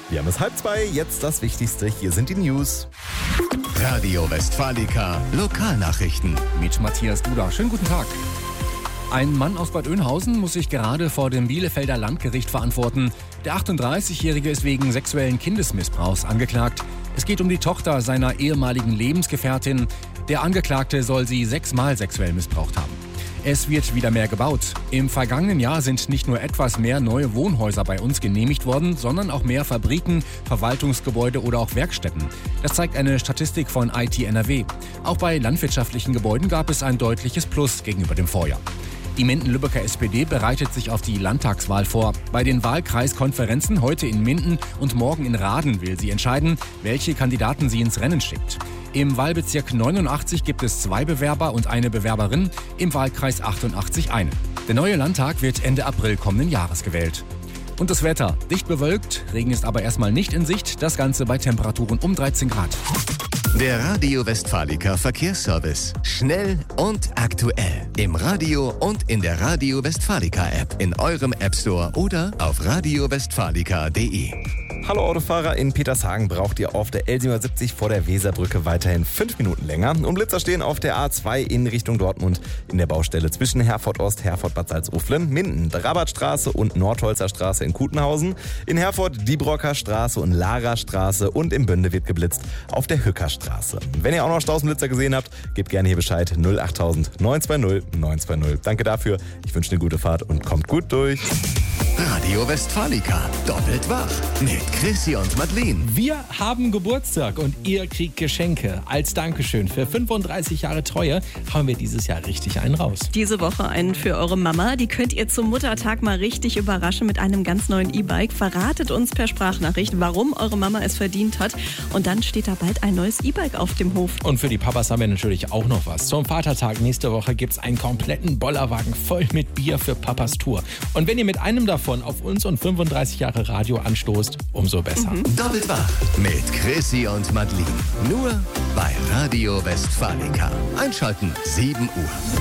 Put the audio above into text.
Wir haben es 1:30, jetzt das Wichtigste, hier sind die News. Radio Westfalica Lokalnachrichten. Mit Matthias Duda. Schönen guten Tag. Ein Mann aus Bad Oeynhausen muss sich gerade vor dem Bielefelder Landgericht verantworten. Der 38-Jährige ist wegen sexuellen Kindesmissbrauchs angeklagt. Es geht um die Tochter seiner ehemaligen Lebensgefährtin. Der Angeklagte soll sie 6-mal sexuell missbraucht haben. Es wird wieder mehr gebaut. Im vergangenen Jahr sind nicht nur etwas mehr neue Wohnhäuser bei uns genehmigt worden, sondern auch mehr Fabriken, Verwaltungsgebäude oder auch Werkstätten. Das zeigt eine Statistik von IT NRW. Auch bei landwirtschaftlichen Gebäuden gab es ein deutliches Plus gegenüber dem Vorjahr. Die Minden-Lübecker SPD bereitet sich auf die Landtagswahl vor. Bei den Wahlkreiskonferenzen heute in Minden und morgen in Raden will sie entscheiden, welche Kandidaten sie ins Rennen schickt. Im Wahlbezirk 89 gibt es 2 Bewerber und eine Bewerberin, im Wahlkreis 88 eine. Der neue Landtag wird Ende April kommenden Jahres gewählt. Und das Wetter, dicht bewölkt, Regen ist aber erstmal nicht in Sicht, das Ganze bei Temperaturen um 13 Grad. Der Radio Westfalica Verkehrsservice. Schnell und aktuell. Im Radio und in der Radio Westfalica App. In eurem App Store oder auf radiowestfalica.de. Hallo Autofahrer, in Petershagen braucht ihr auf der L77 vor der Weserbrücke weiterhin 5 Minuten länger. Und Blitzer stehen auf der A2 in Richtung Dortmund in der Baustelle zwischen Herford Ost, Herford Bad Salzuflen, Minden, Rabattstraße und Nordholzer Straße in Kutenhausen. In Herford die Brocker Straße und Lara Straße und im Bünde wird geblitzt auf der Hücker Straße. Wenn ihr auch noch Stausenblitzer gesehen habt, gebt gerne hier Bescheid 08000 920 920. Danke dafür, ich wünsche eine gute Fahrt und kommt gut durch. Radio Westfalica. Doppelt wach. Mit Chrissy und Madeleine. Wir haben Geburtstag und ihr kriegt Geschenke. Als Dankeschön für 35 Jahre Treue haben wir dieses Jahr richtig einen raus. Diese Woche einen für eure Mama. Die könnt ihr zum Muttertag mal richtig überraschen mit einem ganz neuen E-Bike. Verratet uns per Sprachnachricht, warum eure Mama es verdient hat. Und dann steht da bald ein neues E-Bike auf dem Hof. Und für die Papas haben wir natürlich auch noch was. Zum Vatertag nächste Woche gibt es einen kompletten Bollerwagen voll mit Bier für Papas Tour. Und wenn ihr mit einem davon auf uns und 35 Jahre Radio anstoßt, umso besser. Doppelt wach. Mit Chrissy und Madeleine. Nur bei Radio Westfalica. Einschalten 7 Uhr.